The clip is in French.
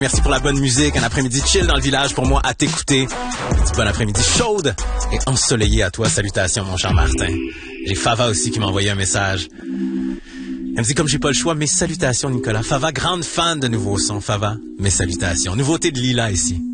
Merci pour la bonne musique. Un après-midi chill dans le village pour moi à t'écouter. Petit bon après-midi chaude et ensoleillé à toi. Salutations, mon cher Martin. J'ai Fava aussi qui m'a envoyé un message. Elle me dit, comme j'ai pas le choix, mes salutations, Nicolas. Fava, grande fan de nouveaux sons. Fava, mes salutations. Nouveauté de Lila ici.